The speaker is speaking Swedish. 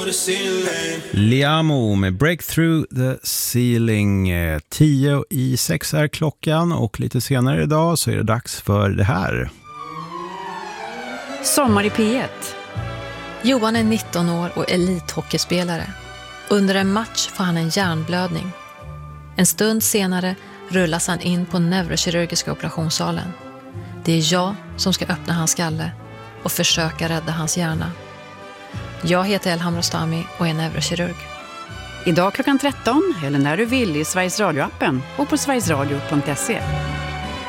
Liamo med Breakthrough the Ceiling. 5:50 är klockan och lite senare idag så är det dags för det här. Sommar i P1. Johan är 19 år och elithockeyspelare. Under en match får han en hjärnblödning. En stund senare rullas han in på neurokirurgiska operationssalen. Det är jag som ska öppna hans skalle och försöka rädda hans hjärna. Jag heter Elham Rostami och är neurokirurg. Idag klockan 13 eller när du vill i Sveriges Radio-appen och på sverigesradio.se.